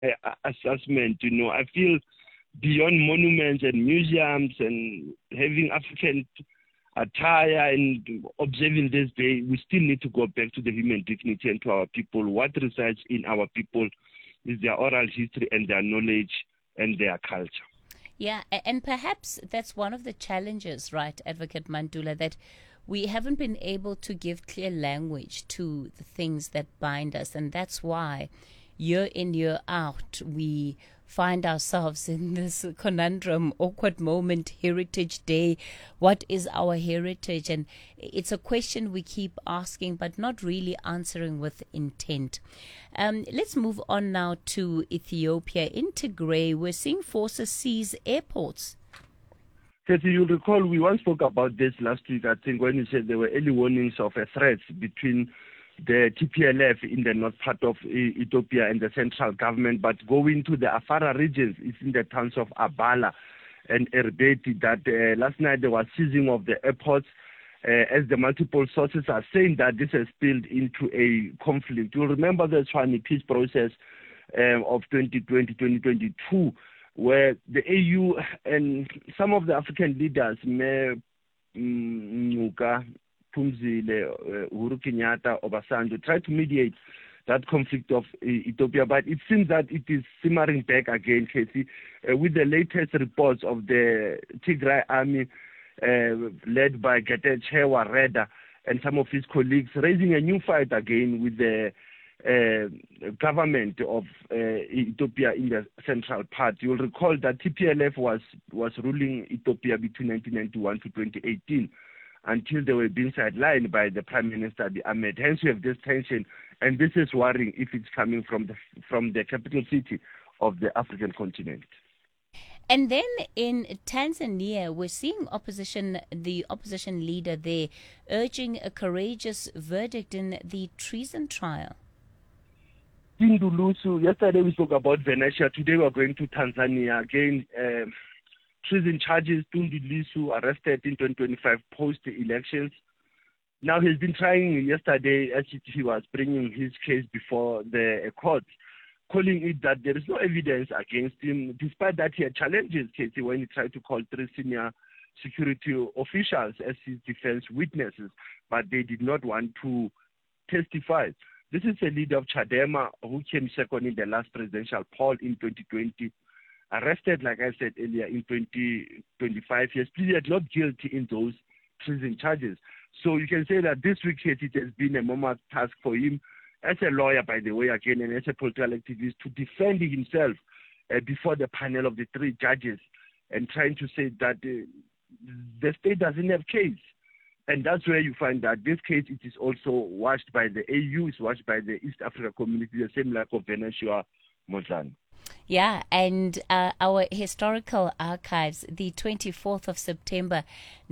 assessment. I feel beyond monuments and museums and having African attire and observing this day, we still need to go back to the human dignity and to our people. What resides in our people is their oral history and their knowledge and their culture. Yeah, and perhaps that's one of the challenges, right, Advocate Mantula, that we haven't been able to give clear language to the things that bind us. And that's why year in, year out, we find ourselves in this conundrum, awkward moment, Heritage Day. What is our heritage? And it's a question we keep asking, but not really answering with intent. Let's move on now to Ethiopia. In Tigray, we're seeing forces seize airports. Kathy, you'll recall we once spoke about this last week, I think, when you said there were early warnings of a threat between the TPLF in the north part of Ethiopia and the central government, but going to the Afara regions, it's in the towns of Abala and Erbeti, that last night there was seizing of the airports, as the multiple sources are saying that this has spilled into a conflict. You'll remember the Tshwane peace process of 2020-2022, where the AU and some of the African leaders, Nuka, Phumzile, Uhuru Kenyatta, Obasanjo, tried to mediate that conflict of Ethiopia, but it seems that it is simmering back again, Casey, with the latest reports of the Tigray army led by Getachew Reda and some of his colleagues raising a new fight again with the government of Ethiopia in the central part. You'll recall that TPLF was ruling Ethiopia between 1991 to 2018 until they were being sidelined by the Prime Minister Abiy Ahmed. Hence, we have this tension, and this is worrying if it's coming from the capital city of the African continent. And then in Tanzania, we're seeing the opposition leader there urging a courageous verdict in the treason trial. Tundu Lissu, yesterday we spoke about Venetia. Today we are going to Tanzania. Again, treason charges. Tundu Lissu arrested in 2025 post-elections. Now he's been trying yesterday as he was bringing his case before the court, calling it that there is no evidence against him, despite that he had challenges, Casey, when he tried to call 3 senior security officials as his defense witnesses, but they did not want to testify. This is a leader of Chadema who came second in the last presidential poll in 2020, arrested, like I said earlier, in 2025. He has pleaded not guilty in those treason charges. So you can say that this week it has been a moment task for him as a lawyer, by the way, again, and as a political activist, to defend himself before the panel of the 3 judges and trying to say that the state doesn't have case. And that's where you find that this case, it is also watched by the AU, it's watched by the East Africa community, the same like of Venetia, Mozambique. Yeah, and our historical archives, the 24th of September,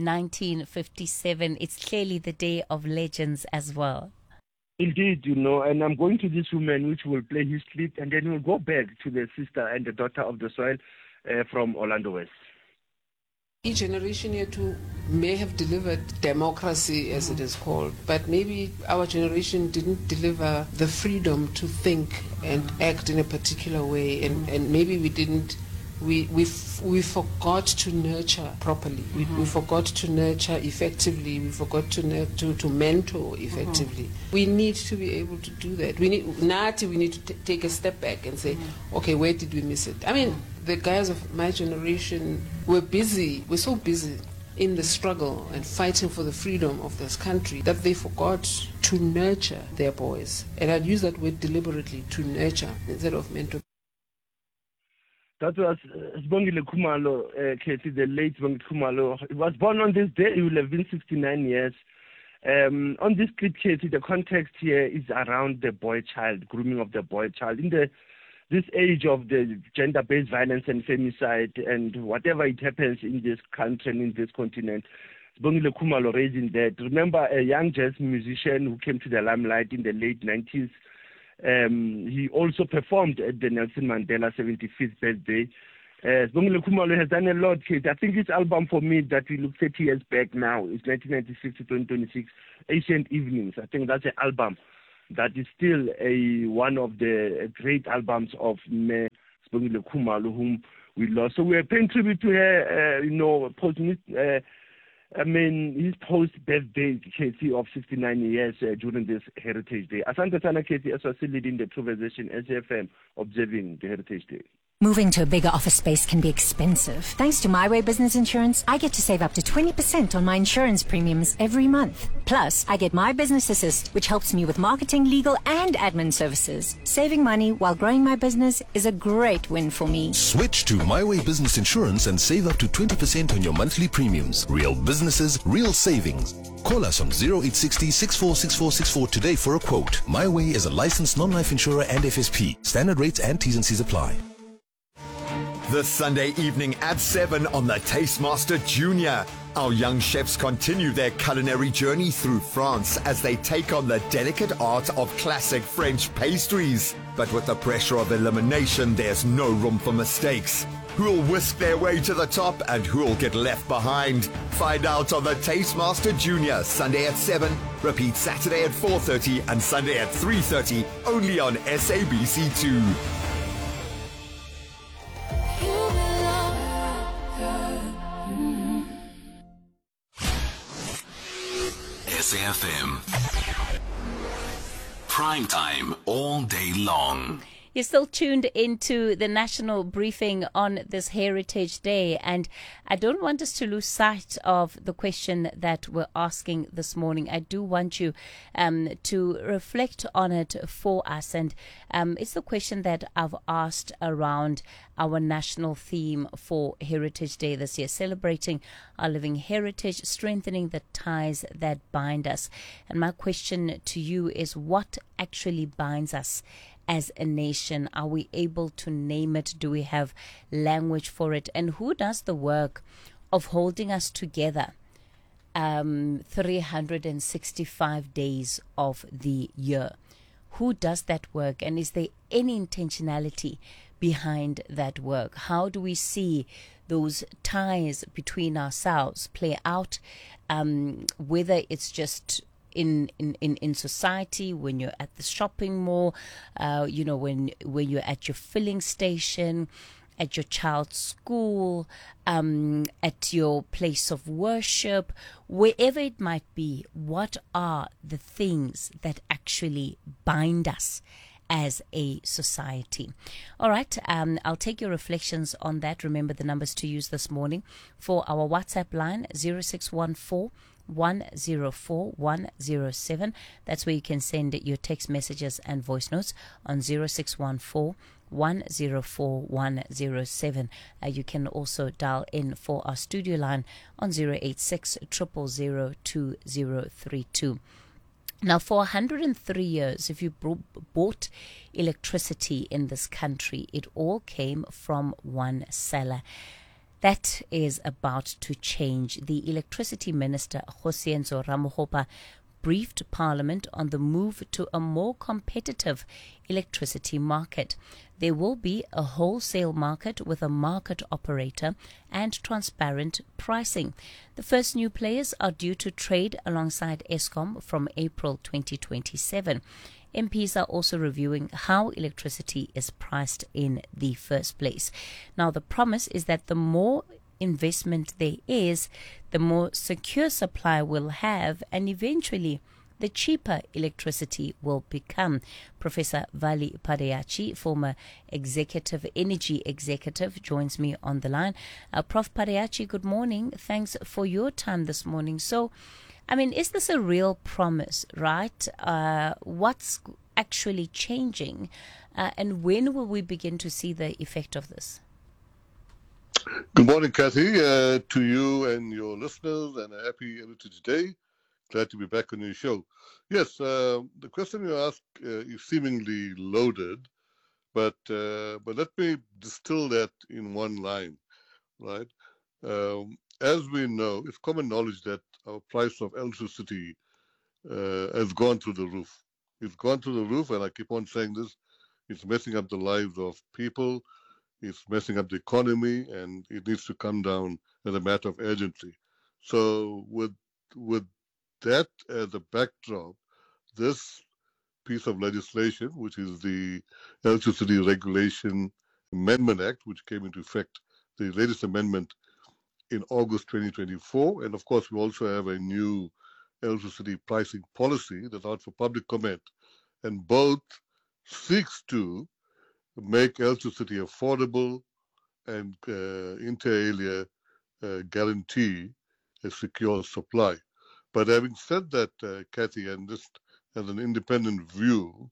1957, it's clearly the day of legends as well. Indeed, and I'm going to this woman which will play his clip, and then we'll go back to the sister and the daughter of the soil from Orlando West. Each generation here too may have delivered democracy, as it is called, but maybe our generation didn't deliver the freedom to think and act in a particular way, and maybe we didn't. We forgot to nurture properly. We forgot to nurture effectively. We forgot to mentor effectively. We need to be able to do that. We need to take a step back and say, okay, where did we miss it? I mean, the guys of my generation were so busy in the struggle and fighting for the freedom of this country that they forgot to nurture their boys. And I'd use that word deliberately, to nurture instead of mentor. That was Sibongile Khumalo, Katie, the late Sibongile Khumalo. He was born on this day. He will have been 69 years. On this clip, Katie, the context here is around the boy child, grooming of the boy child. In this age of the gender-based violence and femicide and whatever it happens in this country and in this continent, Sibongile Khumalo raising that. Remember a young jazz musician who came to the limelight in the late 90s. He also performed at the Nelson Mandela 75th birthday. Sibongile Khumalo has done a lot, Kate. I think this album for me that we look 30 years back now is 1996 to 2026, Ancient Evenings. I think that's an album that is still one of the great albums of Me Sibongile Khumalo, whom we lost. So we are paying tribute to her, his post-birthday, Casey, of 69 years during this Heritage Day. Asante sana, Casey, as was leading the conversation, SFM, observing the Heritage Day. Moving to a bigger office space can be expensive. Thanks to MyWay Business Insurance, I get to save up to 20% on my insurance premiums every month. Plus, I get My Business Assist, which helps me with marketing, legal, and admin services. Saving money while growing my business is a great win for me. Switch to MyWay Business Insurance and save up to 20% on your monthly premiums. Real businesses, real savings. Call us on 0860 646464 today for a quote. MyWay is a licensed non-life insurer and FSP. Standard rates and T's and C's apply. This Sunday evening at 7 on the Tastemaster Junior. Our young chefs continue their culinary journey through France as they take on the delicate art of classic French pastries. But with the pressure of elimination, there's no room for mistakes. Who'll whisk their way to the top and who'll get left behind? Find out on the Tastemaster Junior, Sunday at 7. Repeat Saturday at 4:30 and Sunday at 3:30, only on SABC2. SAFM. Prime time all day long. You're still tuned into the national briefing on this Heritage Day, and I don't want us to lose sight of the question that we're asking this morning. I do want you to reflect on it for us, and it's the question that I've asked around our national theme for Heritage Day this year, celebrating our living heritage, strengthening the ties that bind us. And my question to you is, what actually binds us as a nation? Are we able to name it? Do we have language for it? And who does the work of holding us together 365 days of the year? Who does that work? And is there any intentionality behind that work? How do we see those ties between ourselves play out? Whether it's just in society, when you're at the shopping mall, when you're at your filling station, at your child's school, at your place of worship, wherever it might be, what are the things that actually bind us as a society? All right, I'll take your reflections on that. Remember the numbers to use this morning for our WhatsApp line, 0614 104 107. That's where you can send your text messages and voice notes on 0614 104 107. You can also dial in for our studio line on 086 000 2032. Now, for 103 years, if you bought electricity in this country, it all came from one seller. That is about to change. The Electricity Minister, Kgosientsho Ramokgopa, briefed Parliament on the move to a more competitive electricity market. There will be a wholesale market with a market operator and transparent pricing. The first new players are due to trade alongside Eskom from April 2027. MPs are also reviewing how electricity is priced in the first place. Now, the promise is that the more investment there is, the more secure supply we'll have, and eventually the cheaper electricity will become. Professor Vali Padayachie, former energy executive, joins me on the line. Prof. Padayachie, good morning. Thanks for your time this morning. So, is this a real promise, right? What's actually changing, and when will we begin to see the effect of this? Good morning, Kathy, to you and your listeners, and a happy Heritage Day. Glad to be back on your show. Yes, the question you ask is seemingly loaded, but let me distill that in one line, right? As we know, it's common knowledge that our price of electricity has gone through the roof. It's gone through the roof, and I keep on saying this, it's messing up the lives of people, it's messing up the economy, and it needs to come down as a matter of urgency. So with that as a backdrop, this piece of legislation, which is the Electricity Regulation Amendment Act, which came into effect, the latest amendment, in August 2024. And of course, we also have a new electricity pricing policy that's out for public comment. And both seeks to make electricity affordable and inter alia guarantee a secure supply. But having said that, Kathy, and just as an independent view,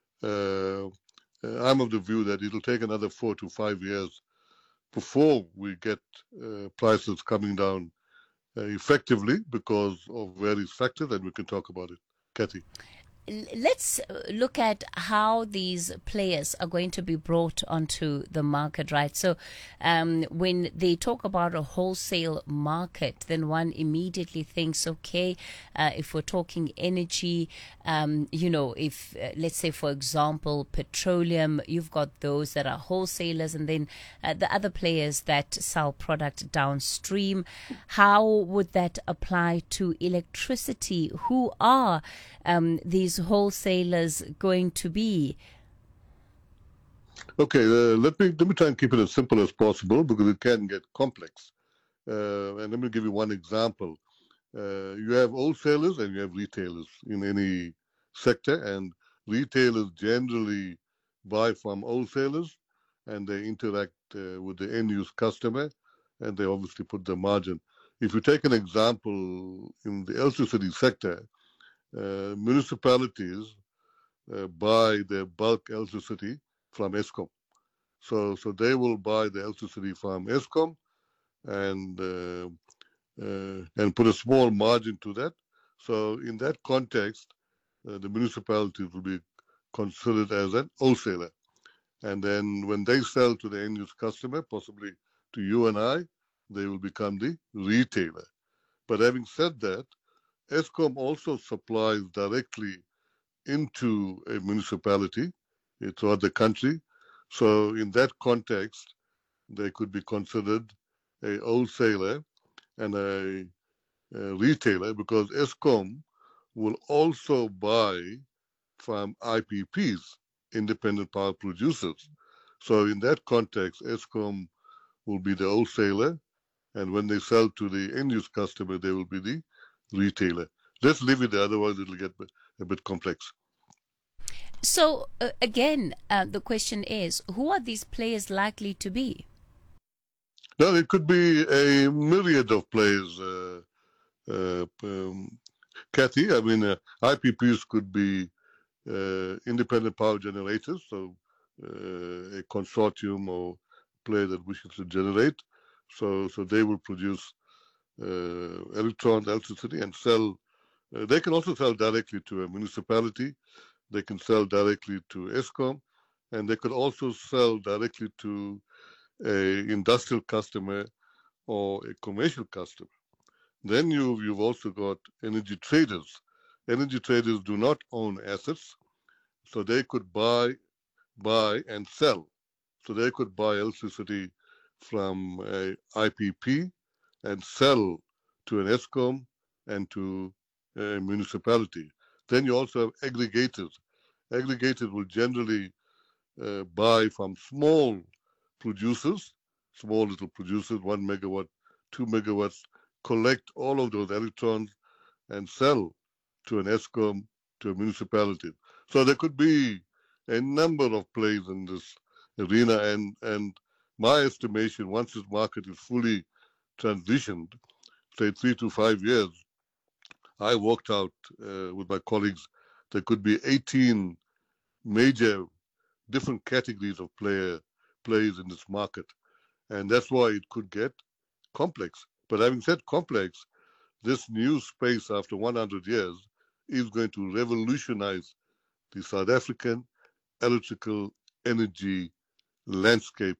I'm of the view that it'll take another 4 to 5 years before we get prices coming down effectively because of various factors, and we can talk about it. Kathy. Let's look at how these players are going to be brought onto the market, right? So when they talk about a wholesale market, then one immediately thinks, okay, if we're talking energy, if, let's say, for example, petroleum, you've got those that are wholesalers and then the other players that sell product downstream. How would that apply to electricity? Who are these wholesalers going to be? Okay, let me try and keep it as simple as possible because it can get complex. And let me give you one example. You have wholesalers and you have retailers in any sector, and retailers generally buy from wholesalers and they interact with the end-use customer, and they obviously put the margin. If you take an example in the electricity sector, municipalities buy their bulk electricity from Eskom. So they will buy the electricity from Eskom and put a small margin to that. So in that context, the municipalities will be considered as an wholesaler. And then when they sell to the end-use customer, possibly to you and I, they will become the retailer. But having said that, Eskom also supplies directly into a municipality throughout the country. So in that context, they could be considered a wholesaler and a retailer because Eskom will also buy from IPPs, independent power producers. So in that context, Eskom will be the wholesaler, and when they sell to the end-use customer, they will be the retailer. Let's leave it there, otherwise it'll get a bit complex. So again, the question is, who are these players likely to be? No, it could be a myriad of players, Kathy. I mean, IPPs could be independent power generators, so a consortium or player that wishes to generate. So they will produce electricity and sell. They can also sell directly to a municipality. They can sell directly to Eskom, and they could also sell directly to an industrial customer or a commercial customer. Then you've also got energy traders. Energy traders do not own assets, so they could buy and sell. So they could buy electricity from a IPP and sell to an Eskom and to a municipality. Then you also have aggregators. Aggregators will generally buy from small producers, small little producers, 1 megawatt, 2 megawatts, collect all of those electrons and sell to an Eskom, to a municipality. So there could be a number of players in this arena, and my estimation, once this market is fully transitioned, say 3 to 5 years, I worked out with my colleagues, there could be 18 major different categories of players in this market. And that's why it could get complex. But having said complex, this new space after 100 years is going to revolutionize the South African electrical energy landscape,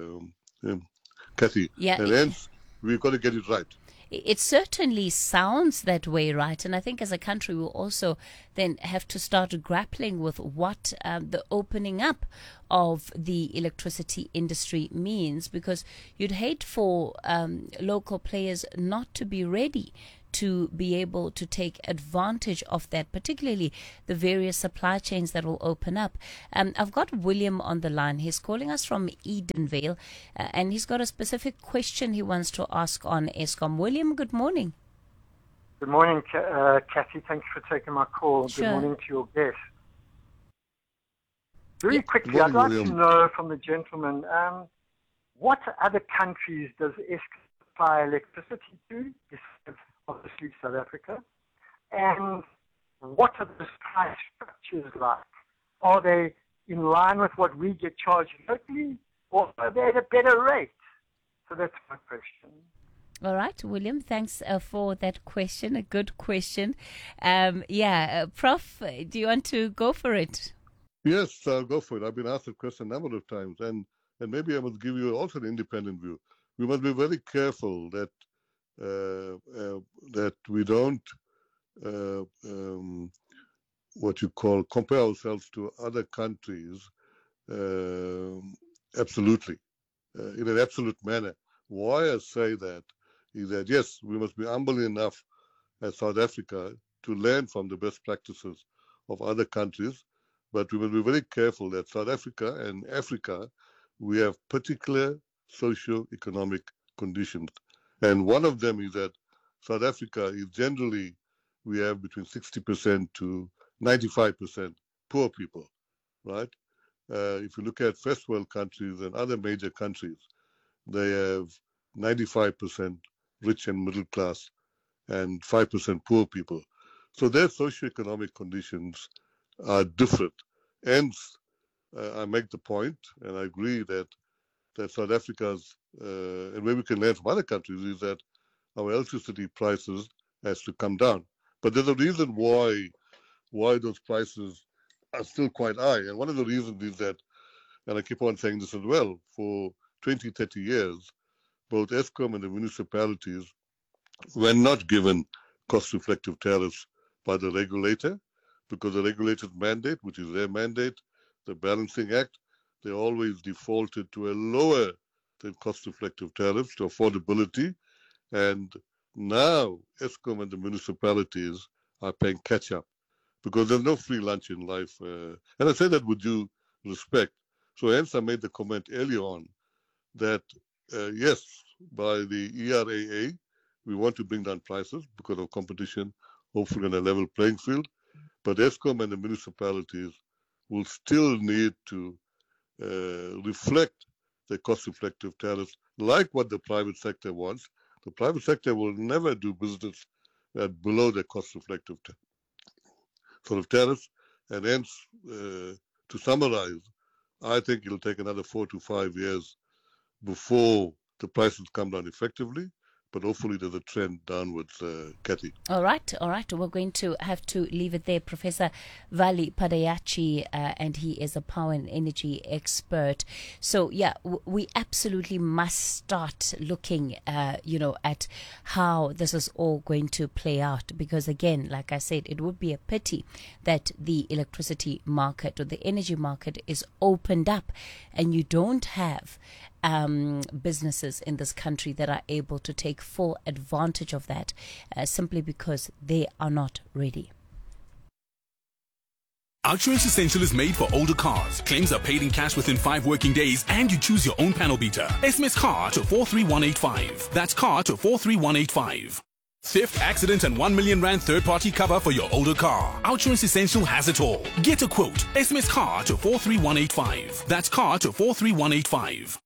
Kathy. Yeah, and hence, we've got to get it right. It certainly sounds that way, right? And I think as a country, we'll also then have to start grappling with what the opening up of the electricity industry means, because you'd hate for local players not to be ready to be able to take advantage of that, particularly the various supply chains that will open up. I've got William on the line. He's calling us from Edenvale, and he's got a specific question he wants to ask on Eskom. William, good morning. Good morning, Kathy. Thanks for taking my call. Sure. Good morning to your guest. Very quickly, Morning, I'd like William. to know from the gentleman, what other countries does Eskom supply electricity to, besides obviously South Africa? And what are the price structures like? Are they in line with what we get charged locally, or are they at a better rate? So that's my question. All right, William, thanks for that question. A good question. Prof, do you want to go for it? Yes, I'll go for it. I've been asked the question a number of times, and maybe I must give you also an independent view. We must be very careful that we don't compare ourselves to other countries absolutely, in an absolute manner. Why I say that is that, yes, we must be humble enough as South Africa to learn from the best practices of other countries, but we must be very careful that South Africa and Africa, we have particular socio-economic conditions. And one of them is that South Africa is generally, we have between 60% to 95% poor people, right? If you look at first world countries and other major countries, they have 95% rich and middle class and 5% poor people. So their socioeconomic conditions are different. Hence, I make the point, and I agree that South Africa's, and where we can learn from other countries, is that our electricity prices has to come down. But there's a reason why those prices are still quite high. And one of the reasons is that, and I keep on saying this as well, for 20, 30 years, both Eskom and the municipalities were not given cost-reflective tariffs by the regulator, because the regulator's mandate, which is their mandate, the Balancing Act, they always defaulted to a lower than cost-reflective tariffs to affordability. And now Eskom and the municipalities are paying catch-up, because there's no free lunch in life. And I say that with due respect. So hence I made the comment earlier on that, yes, by the ERAA, we want to bring down prices because of competition, hopefully on a level playing field. But Eskom and the municipalities will still need to reflect the cost-reflective tariffs like what the private sector wants. The private sector will never do business at below the cost-reflective sort of tariffs. And hence, to summarize, I think it'll take another 4 to 5 years before the prices come down effectively. But hopefully there's a trend downwards, Kathy. All right. We're going to have to leave it there. Professor Vali Padayachi, and he is a power and energy expert. So, yeah, we absolutely must start looking, at how this is all going to play out. Because, again, like I said, it would be a pity that the electricity market or the energy market is opened up and you don't have businesses in this country that are able to take full advantage of that simply because they are not ready. Outsurance Essential is made for older cars. Claims are paid in cash within 5 working days, and you choose your own panel beater. SMS CAR to 43185. That's CAR to 43185. Theft, accident, and 1 million rand third-party cover for your older car. Outsurance Essential has it all. Get a quote. SMS CAR to 43185. That's CAR to 43185.